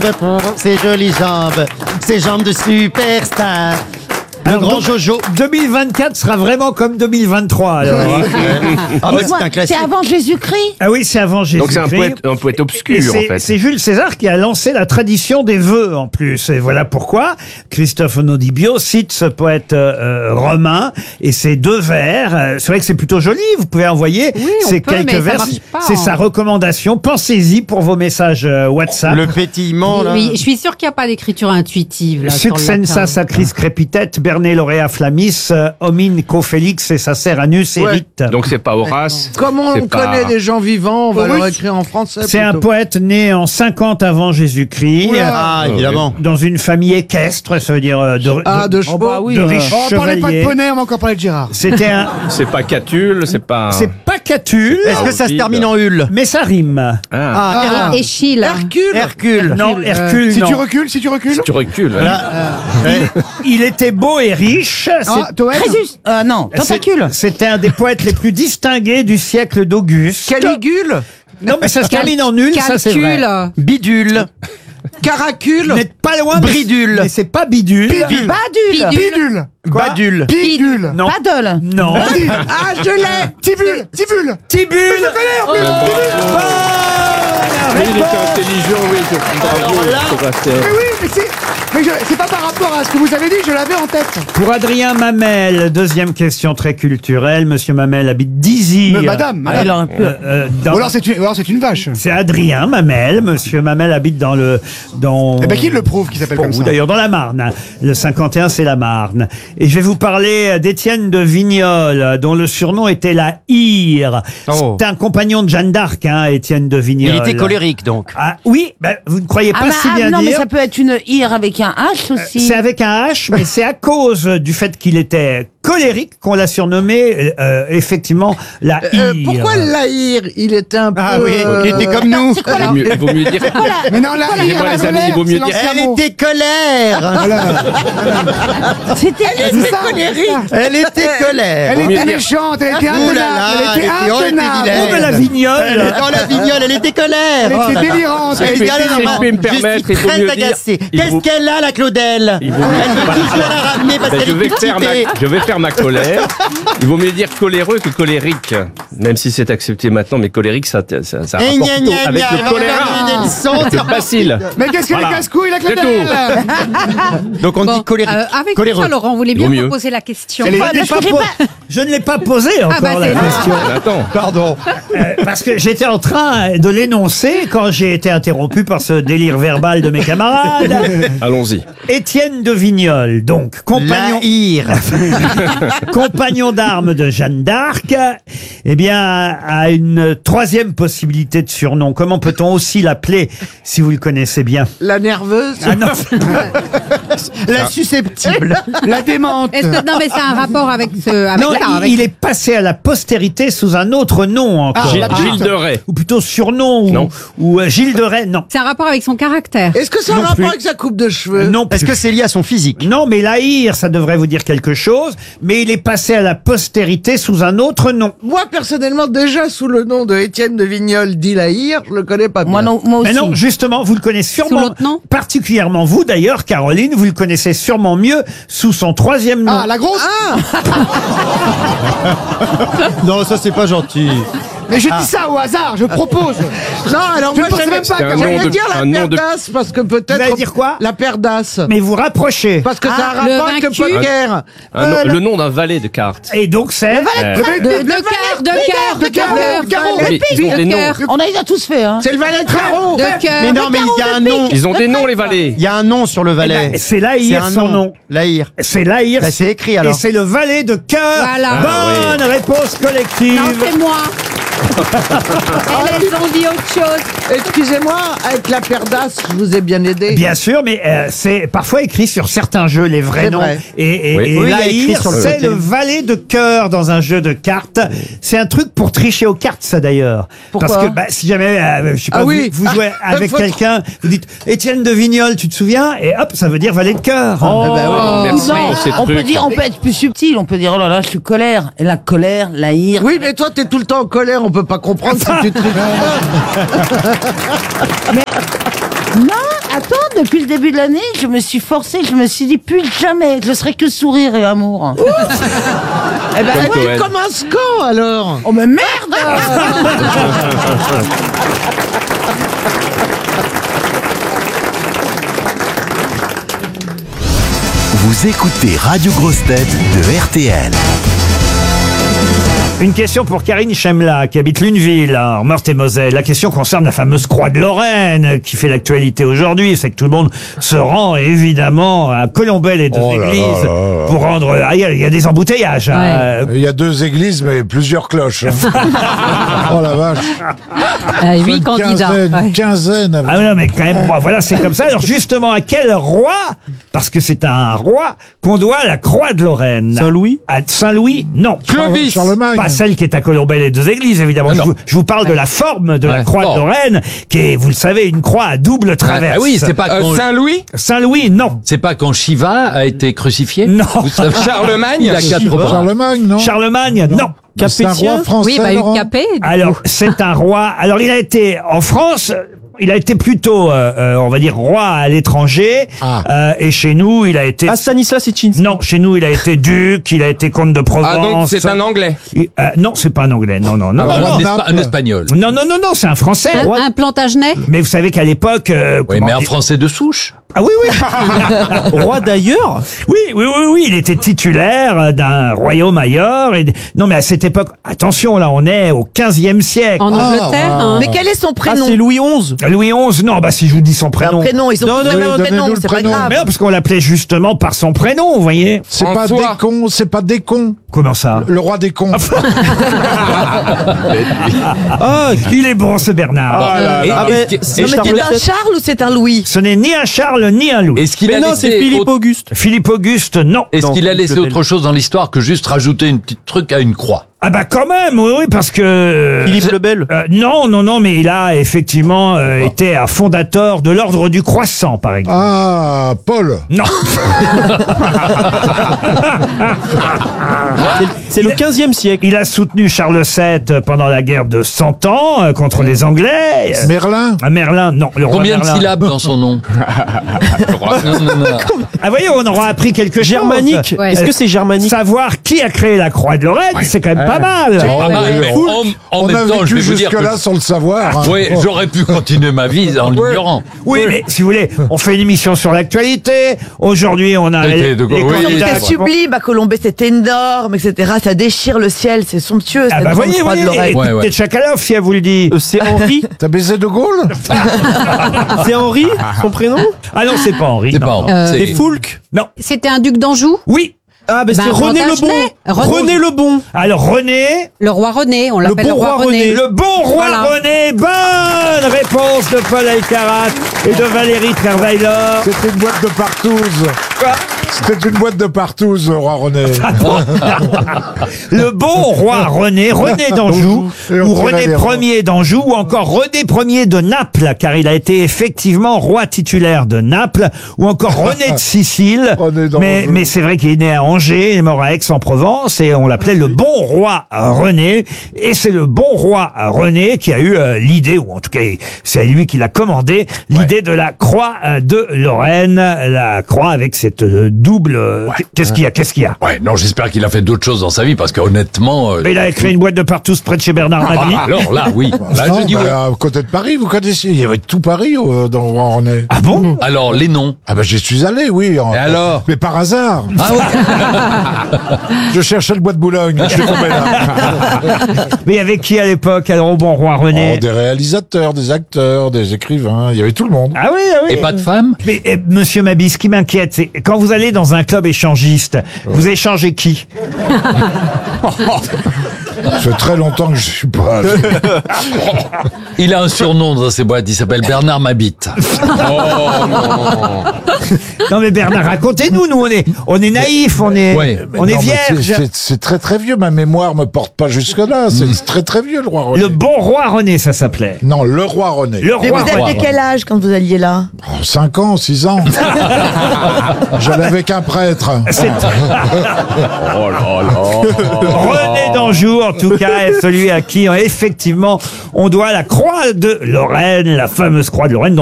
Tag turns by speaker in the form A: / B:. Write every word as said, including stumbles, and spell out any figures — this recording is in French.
A: pour ses jolies jambes, ses jambes de superstar. Le
B: Alors,
A: grand
B: donc,
A: Jojo.
B: deux mille vingt-quatre sera vraiment comme deux mille vingt-trois, alors.
A: Ah, bah, c'est un classique.
C: C'est avant Jésus-Christ.
B: Ah oui, c'est avant Jésus-Christ.
D: Donc c'est un poète, un poète
B: Et
D: obscur, en
B: c'est
D: fait.
B: c'est Jules César qui a lancé la tradition des vœux en plus. Et voilà pourquoi Christophe Onodibio cite ce poète euh, romain et ses deux vers. Euh, C'est vrai que c'est plutôt joli. Vous pouvez envoyer
E: Oui, on
B: ces
E: peut,
B: quelques
E: mais ça
B: vers.
E: marche pas,
B: C'est
E: hein.
B: sa recommandation. Pensez-y pour vos messages euh, WhatsApp.
A: Le pétillement, là.
E: Oui, je suis sûre qu'il n'y a pas d'écriture intuitive. Là, sur le
B: Succensa
E: latin.
B: sacris crepitette, Bernet laurea flammis, euh, homine cofélix et sacer anus erite.
D: Donc c'est pas Horace.
F: Comme on
D: c'est pas-
F: connaît des gens vivants, on va
A: Oui.
F: leur écrire en français.
B: C'est un
F: plutôt.
B: poète né en cinquante avant Jésus-Christ.
A: Ah, évidemment.
B: Dans une famille équestre, ça veut dire euh, de,
F: Ah, de chevaux.
C: bah oui,
B: de
C: euh,
B: riches
G: Oh, parlez pas de
B: chevaliers.
G: poney, on va encore parler de Gérard.
B: C'était un.
D: C'est pas Catulle, c'est pas.
B: C'est pas Catulle,
A: Est-ce que ça se termine en hul?
B: mais ça rime.
D: Ah.
A: Ah,
E: Échille.
F: Hercule.
A: Hercule.
B: Non, Hercule,
G: Si
B: non.
G: tu recules, si tu recules.
D: Tu recules.
B: Il était beau et riche.
G: Ah,
B: C'est-
G: Toen.
C: Crésus. Euh, non, tentacule.
B: c'est- C'était un des poètes les plus distingués du siècle d'Auguste.
F: Caligule.
B: Non, mais ça se termine en nul, ça c'est vrai.
E: Calcul.
A: Bidule.
F: Caracule.
B: Vous n'êtes pas loin. mais-
A: Bridule.
B: Mais c'est pas bidule.
C: Badule.
G: Bidule.
B: Quoi
A: Badule.
G: Bidule.
B: Non.
C: Paddle.
B: Non.
F: Ah, je l'ai.
G: Tibule. Tibule.
B: Tibule.
D: Oui, il était intelligent, oui. Bravo, Sébastien.
G: Mais oui, mais c'est. Mais je- c'est pas par rapport à ce que vous avez dit, je l'avais en tête.
B: Pour Adrien Mamel, deuxième question très culturelle. Monsieur Mamel habite Dizir.
G: Mais madame, madame.
C: Il aurait pu-
B: Euh, euh, dans-
G: Ou alors c'est une, ou alors c'est une vache.
B: C'est Adrien Mamel. Monsieur Mamel habite dans le dans.
G: Eh ben qui le prouve qui s'appelle
B: Pour
G: comme
B: vous
G: ça?
B: d'ailleurs dans la Marne. Le cinquante et un, c'est la Marne. Et je vais vous parler d'Étienne de Vignoles, dont le surnom était la Hire.
A: Oh.
B: C'est un compagnon de Jeanne d'Arc, hein, Étienne de Vignoles.
A: Il était colérique, donc.
B: Ah oui, ben, vous ne croyez pas
C: Ah, bah,
B: si
C: ah,
B: bien
C: non, mais
B: dire.
C: ça peut être une ire avec un H aussi.
B: C'est avec un H, mais c'est à cause du fait qu'il était colérique qu'on l'a surnommé euh, effectivement la
F: Euh,
B: Hire.
F: pourquoi l'haïr? Il était un peu.
A: Ah oui,
F: euh,
A: il était comme nous.
C: C'est quoi
D: Il
C: la
D: vaut mieux, il vaut mieux dire.
G: Mais non, là,
D: Excusez-moi,
G: la
D: les amis, il vaut mieux
G: c'est
D: dire-
G: l'ancien
A: Elle
G: mot.
A: était colère.
G: Voilà.
C: C'était.
G: C'est ça.
A: Elle était colère.
G: Elle
D: Vaut mieux
G: était
D: dire-
G: méchante, elle était
A: Ouh là là,
G: intenable,
A: elle
G: elle était
A: était- oh, elle était
G: intenable.
A: vilaine.
B: Oh, mais la
A: Elle
B: Vignole.
A: était dans la vignole, elle était colère.
G: Elle
A: Oh
G: était
A: là là.
G: délirante.
D: Si
G: elle
D: je
G: était
D: peux-
A: Allez,
D: si
A: on
D: je
A: va-
D: peux me
A: je
D: permettre,
A: suis
D: il vaut
A: très
D: mieux dire-
A: agacée.
D: il
A: Qu'est-ce
D: vaut-
A: qu'elle a, la Claudel?
D: Il vaut mieux-
A: Elle me dit que je vais la ramener parce
D: Ben,
A: qu'elle
D: je,
A: est
D: vais
A: toute
D: faire ma,
A: typée.
D: je vais faire ma colère. Il vaut mieux dire coléreux que colérique. Même si c'est accepté maintenant, mais colérique, ça, ça, ça
A: Eh,
D: rapporte
A: gna,
D: plutôt
A: gna,
D: avec
A: gna,
D: le
A: elle va
D: choléra.
A: faire une leçon.
D: C'est facile.
G: Mais qu'est-ce qu'elle
D: Voilà.
G: est casse-couille, la
D: C'est
G: Claudel?
A: Donc on
E: Bon,
A: dit colérique.
E: euh, avec
A: coléreux.
E: ça, Laurent, vous voulez
D: Vaut
E: bien
D: mieux.
E: me poser la question.
B: Elle est-
C: Parce
B: elle est
C: que
B: pas
C: j'ai
B: po-
C: pas-
B: Je ne l'ai pas posée encore
E: bah,
B: la
E: c'est-
B: question.
D: Attends.
A: Pardon.
B: Euh, parce que j'étais en train de l'énoncer quand j'ai été interrompu par ce délire verbal de mes camarades.
D: Allons-y.
B: Étienne de Vignoles, donc
A: La
B: compagnon,
A: hire.
B: compagnon d'armes de Jeanne d'Arc, eh bien, a une troisième possibilité de surnom. Comment peut-on aussi l'appeler, si vous le connaissez bien?
F: La nerveuse.
B: Ah non,
A: La susceptible.
G: La démente.
E: Est-ce que, non, mais c'est un rapport avec ce, avec
B: non,
E: ça,
B: il,
E: avec-
B: il est passé à la postérité sous un autre nom encore.
D: Gilles,
G: Ah,
D: Gilles de Rais.
B: Ou plutôt surnom, ou,
D: Non.
B: ou euh, Gilles de Rais, non.
E: c'est un rapport avec son caractère.
F: Est-ce que c'est un
B: Non
F: rapport
B: plus.
F: avec sa coupe de cheveux?
B: Non
A: Est-ce
B: plus.
A: que c'est lié à son physique?
B: Non, mais l'Aïr, ça devrait vous dire quelque chose, mais il est passé à la postérité sous un autre nom.
F: Moi, personnellement, déjà sous le nom de Étienne de Vignoles dit l'haïr, je le connais pas bien.
C: Moi, non, moi aussi.
B: Mais non, justement, vous le connaissez
E: Sous
B: sûrement,
E: l'autre nom
B: particulièrement vous d'ailleurs, Caroline, vous le connaissez sûrement mieux sous son troisième nom.
G: Ah, la grosse.
A: Non, ça c'est pas gentil.
G: Mais je dis ça au hasard, je propose.
F: Non, alors
G: Je
F: moi,
G: ne pensais
F: j'allais
G: même pas
D: C'est un
G: que-
D: nom
F: j'allais
D: de-
F: dire la
D: un nom de-
F: perdasse, parce que peut-être...
B: Vous allez dire quoi?
F: La perdasse.
B: Mais vous rapprochez.
F: Parce que
E: Ah,
F: ça a un
E: le
F: rapport avec le
E: vaincu.
F: poker.
D: Un nom- le nom d'un valet de cartes.
B: Et donc c'est...
D: Euh,
E: De, de cœur, de cœur, de cœur,
G: carreau, carreau.
D: mais ils ont des
E: de
D: noms.
E: cœur,
C: On a déjà tous fait, hein.
F: C'est le valet de carreau.
E: de cœur.
A: Mais non, mais il y a un nom.
D: Ils ont des noms, les valets.
A: Il y a un nom sur le valet.
B: Eh ben, c'est l'Aïr,
A: un
B: son nom.
A: L'Aïr.
B: C'est l'Aïr.
A: Bah, c'est écrit
B: Et
A: alors.
B: c'est le valet de cœur.
E: Voilà.
B: Bonne réponse collective.
E: Non, c'est moi. Elles, elles ont dit autre chose.
F: Excusez-moi, avec la perdasse, je vous ai bien aidé.
B: Bien sûr, mais euh, c'est parfois écrit sur certains jeux les vrais
F: C'est
B: noms.
F: vrai.
B: Et, et,
D: Oui.
B: et
A: Oui, il y a écrit
B: l'Aïr,
A: sur le
B: c'est
A: côté.
B: le valet de cœur dans un jeu de cartes. C'est un truc pour tricher aux cartes, ça d'ailleurs.
C: Pourquoi
B: Parce que bah, si jamais, euh, je sais pas,
F: Ah
B: vous,
F: oui.
B: vous jouez
F: Ah,
B: avec
F: faut-
B: quelqu'un, vous dites Étienne de Vignoles, tu te souviens? Et hop, ça veut dire valet de cœur.
F: Oh,
D: Merci
C: Non,
D: pour ces
C: on peut
D: trucs.
C: dire, on peut être plus subtil, on peut dire, oh là là, je suis colère. Et la colère, la ire.
F: Oui, mais toi, t'es tout le temps en colère, on peut pas comprendre si tu te...
C: Non, attends, depuis le début de l'année, je me suis forcée, je me suis dit, plus jamais, je serai que sourire et amour.
F: Eh ben,
D: Comme
F: tu
D: Cohen.
F: commences quand alors?
C: Oh mais merde.
H: Vous écoutez Radio Grosse Tête de R T L.
B: Une question pour Karine Chemla, qui habite Lunéville, en Meurthe-et-Moselle. La question concerne la fameuse Croix de Lorraine, qui fait l'actualité aujourd'hui. C'est que tout le monde se rend, évidemment, à Colombelles et deux
I: Oh là là
B: églises
I: là là.
B: pour rendre... Ah, il y, a- il y a des embouteillages. hein. Euh,
I: Il y a deux églises, mais plusieurs cloches. hein. oh la vache.
E: Euh, Huit
I: Une
E: candidats.
I: quinzaine,
E: Ouais.
I: une quinzaine.
B: Ah non, mais quand même, bon, voilà, c'est comme ça. Alors justement, à quel roi, parce que c'est à un roi, qu'on doit la Croix de Lorraine?
D: Saint-Louis?
B: À Saint-Louis, non.
I: Clovis. Charlemagne.
B: Pas celle qui est à Colombelles et deux églises, évidemment. je, vous, je vous parle de la forme de la
J: Ouais.
B: Croix de
J: Oh.
B: Lorraine, qui est, vous le savez, une croix à double traverse.
J: Ah oui, c'est pas quand
D: Saint-Louis?
B: Saint-Louis, non.
J: c'est pas quand Shiva a été crucifié.
B: Non.
J: Vous savez,
D: Charlemagne?
J: Il a quatre bras.
I: Charlemagne, non?
B: Charlemagne, non.
I: C'est un roi français,
E: Oui, bah,
I: Laurent
E: eu Capet. du
B: Alors,
E: coup.
B: c'est un roi. Alors, il a été en France. Il a été plutôt, euh, euh, on va dire, roi à l'étranger.
I: Ah.
B: Euh, et chez nous, il a été.
D: Ah, Stanislas Hitchins.
B: Non, chez nous, il a été duc. Il a été comte de Provence.
D: Ah, donc c'est un Anglais.
B: Il- euh, non, c'est pas un anglais. Non, non, non,
I: Ah,
B: non,
I: bah,
B: non.
J: Un,
I: non.
J: Espa- un espagnol.
B: Non, non, non, non, c'est un Français.
E: Un, un Plantagenet.
B: Mais vous savez qu'à l'époque. euh,
J: Oui,
B: comment
J: mais un
B: dire-
J: français de souche.
B: Ah oui, oui.
D: Roi d'ailleurs?
B: Oui, oui, oui, oui, il était titulaire d'un royaume ailleurs. Et... Non, mais à cette époque, attention, là, on est au quinzième siècle.
E: En Angleterre.
I: Ah,
E: hein.
F: Mais quel est son
D: Ah,
F: prénom?
D: c'est Louis onze.
B: Louis onze, non, bah si je vous dis son
F: Un
B: prénom.
F: prénom, ils ont
D: Non,
F: tous
D: non,
F: le
I: non,
F: même
I: donnez-nous
F: prénom,
I: le
F: c'est pas
I: prénom.
F: grave.
B: Mais non, parce qu'on l'appelait justement par son prénom, vous voyez.
I: C'est pas
D: François.
I: des cons, c'est pas des cons.
B: Comment ça?
I: Le roi des cons.
B: Ah, il est bon ce Bernard.
J: Et-
D: Ah,
J: est-ce
D: mais-
J: que-
D: c'est
F: Non, mais
D: Charles
F: c'est un
D: sept.
F: Charles ou c'est un Louis?
B: Ce n'est ni un Charles ni un Louis.
J: Est-ce qu'il
D: Mais
J: a
D: non,
J: laissé
D: c'est Philippe
J: autre-
D: Auguste.
B: Philippe Auguste, non.
J: Est-ce
D: Non,
J: qu'il a
D: Philippe
J: laissé
D: le Bel.
J: autre chose dans l'histoire que juste rajouter une petite truc à une croix?
B: Ah bah quand même, oui, oui, parce que...
D: Philippe le Bel.
B: Euh, non, non, non, mais il a effectivement euh, été un fondateur de l'ordre du croissant, par exemple.
I: Ah, Paul.
B: Non.
D: C'est le quinzième siècle.
B: Il a soutenu Charles sept pendant la guerre de Cent Ans euh, contre les Anglais. Euh,
I: Merlin.
B: Ah, Merlin, non. Le roi
J: Combien de
B: Merlin.
J: syllabes dans son nom? Non, non, non.
B: Ah, voyez, on aura appris quelque chose.
D: Germanique.
E: Ouais.
D: Est-ce que c'est germanique?
B: Savoir qui a créé la Croix de Lorraine, c'est quand même pas mal.
J: Pas mal, mais en, en
I: On
J: même
I: a
J: temps, je
I: vécu
J: vais vous dire que...
I: jusque-là sans le savoir. hein.
J: Oui, j'aurais pu continuer ma vie en l'ignorant.
B: Oui, mais si vous voulez, on fait une émission sur l'actualité. Aujourd'hui, on a
J: Ok,
B: les,
J: donc,
B: les
J: oui,
B: candidats.
F: C'est sublime, à Colombey, c'est énorme, et cetera. Ça déchire le ciel, c'est somptueux.
B: Ah
F: cette
B: bah
F: grande
B: voyez,
F: croix de
B: voyez,
F: Lorraine.
B: et
J: Ouais, ouais.
B: peut-être Chakalov si elle vous le dit.
D: Euh, C'est Henri.
I: T'as baisé de Gaulle?
D: C'est Henri, son prénom?
B: Ah non, c'est pas Henri.
J: C'est
B: non.
J: pas
E: Euh,
J: c'est-
D: C'est Foulque.
B: Non.
E: C'était un duc d'Anjou.
B: Oui.
D: Ah, ben
E: Ben,
D: c'est René le
E: Plantagenet.
D: Bon.
E: René.
D: René le Bon.
B: Alors René,
E: Le roi René. On l'appelle le
D: bon
E: roi
D: roi
E: René.
D: René.
B: le bon roi
E: Voilà.
B: René. Bonne réponse de Paul Alcarat et de Valérie Trierweiler.
I: C'était une boîte de partouze.
B: Quoi
I: C'était une boîte de partouze, roi René.
B: Le bon roi René, René d'Anjou,
I: Et on
B: ou
I: dirait
B: René
I: les rois.
B: Ier d'Anjou, ou encore René Ier de Naples, car il a été effectivement roi titulaire de Naples, ou encore René de Sicile.
I: René d'Anjou.
B: mais mais c'est vrai qu'il est né à Angers, il est mort à Aix-en-Provence, et on l'appelait le bon roi René. Et c'est le bon roi René qui a eu euh, l'idée, ou en tout cas c'est lui qui l'a commandé, l'idée de la croix euh, de Lorraine, la croix avec cette euh, double... euh, Qu'est-ce qu'il y a Qu'est-ce qu'il y a
J: Ouais, non, j'espère qu'il a fait d'autres choses dans sa vie parce qu'honnêtement. euh,
B: Mais il a créé une boîte de partout près de chez Bernard
J: Ah,
B: Mabie.
J: alors là, oui. Là,
I: Non,
J: je dis
I: bah,
J: oui.
I: à côté de Paris, vous connaissez, il y avait tout Paris euh, dans le roi René.
B: Ah bon
J: Alors, les noms.
I: Ah ben j'y suis allé, oui. en-
J: Et alors
I: Mais par hasard.
J: Ah ouais.
I: Je cherchais le bois de Boulogne. Je suis tombé là.
B: Mais avec qui à l'époque, alors au bon roi René
I: Oh, des réalisateurs, des acteurs, des écrivains. Il y avait tout le monde.
B: Ah oui, ah oui.
J: Et pas de femme?
B: Mais eh, Monsieur Mabie, ce qui m'inquiète, c'est quand vous allez dans un club échangiste, vous échangez qui?
I: Ça fait très longtemps que je suis pas allé.
J: Il a un surnom dans ses boîtes. Il s'appelle Bernard Mabite.
B: Non mais Bernard, racontez-nous, nous on est, on est naïfs, on est,
J: Ouais.
B: on est
I: Non, mais c'est-
B: vierges.
I: c'est- C'est très très vieux. Ma mémoire me porte pas jusque là. C'est très très vieux le roi René.
B: Le bon roi René, ça s'appelait.
I: Non, le roi René.
B: Le
F: Mais
B: roi
F: vous
B: René.
F: aviez quel âge quand vous alliez là?
I: Oh, cinq ans, six ans. J'allais avec un prêtre.
B: C'est- René d'Anjou, en tout cas, est celui à qui, effectivement, on doit la croix de Lorraine, la fameuse croix de Lorraine, dont